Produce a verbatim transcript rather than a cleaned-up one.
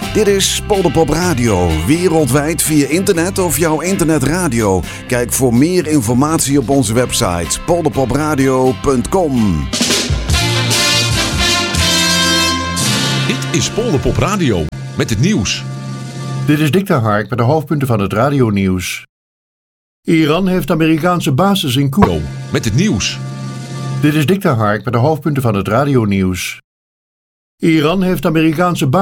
Dit is Polderpop Radio, wereldwijd via internet of jouw internetradio. Kijk voor meer informatie op onze website polderpopradio punt com. Dit is Polderpop Radio met het nieuws. Dit is Dick de Hark met de hoofdpunten van het radionieuws. Iran heeft Amerikaanse bases in Koeweit. Met het nieuws. Dit is Dick de Hark met de hoofdpunten van het radionieuws. Iran heeft Amerikaanse bases